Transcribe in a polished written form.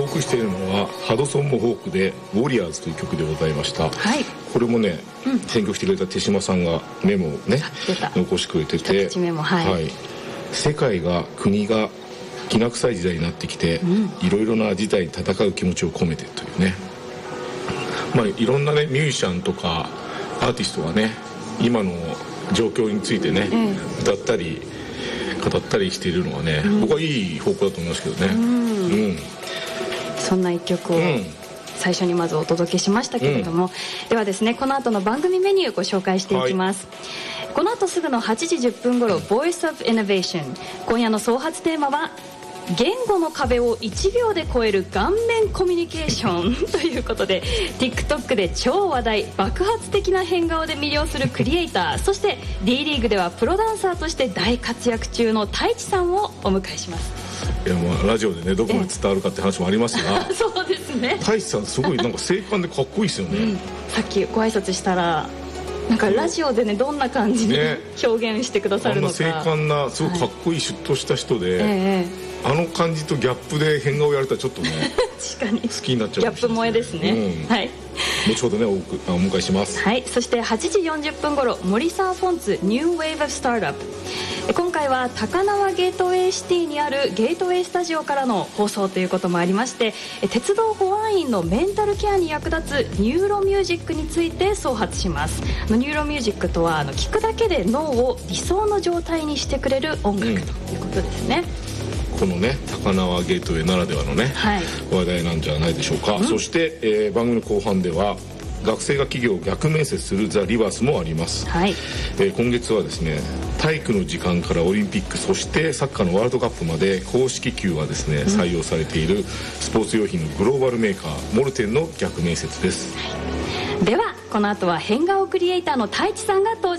送りしているのはハドソン・モホークでウォリアーズという曲でございました。 はい、 これもね、選曲してくれた手島さんがメモをね残してくれてて、 メモ、はい、 世界が国がきな臭い時代になってきて、いろいろな事態に戦う気持ちを込めてというね、いろんなねミュージシャンとかアーティストがね今の状況についてね、歌ったり語ったりしているのはね、僕はいい方向だと思いますけどね。 そんな一曲を最初にまずお届けしましたけれども、ではですね、この後の番組メニューをご紹介していきます。この後すぐの8時10分頃 Voice of Innovation、 今夜の総発テーマは言語の壁を1秒で超える顔面コミュニケーションということで、 TikTok で超話題、爆発的な変顔で魅了するクリエイター、そして D リーグではプロダンサーとして大活躍中の太一さんをお迎えします。 いや、ラジオでねどこまで伝わるかって話もありますがそうですね、 太一さんすごいなんか精悍でかっこいいですよね。 さっきご挨拶したらなんかラジオでねどんな感じに表現してくださるのか、 あんな精悍なすごくかっこいいシュッとした人で、あの感じとギャップで変顔やれたらちょっとね確かに好きになっちゃうかもしれない。 ギャップ萌えですね。はい、 後ほどねお迎えします。 はい、そして8時40分頃森沢フォンツ New Wave of Startup、 今回は高輪ゲートウェイシティにあるゲートウェイスタジオからの放送ということもありまして、鉄道保安員のメンタルケアに役立つニューロミュージックについて総発します。ニューロミュージックとは聞くだけで脳を理想の状態にしてくれる音楽ということですね。 このね高輪ゲートウェイならではのね、話題なんじゃないでしょうか。そして、番組の後半では学生が企業を逆面接するザ・リバースもあります。今月はですね、体育の時間からオリンピック、そしてサッカーのワールドカップまで公式球はですね、採用されているスポーツ用品のグローバルメーカーモルテンの逆面接です。 ではこの後は変顔クリエイターの太一さんが登場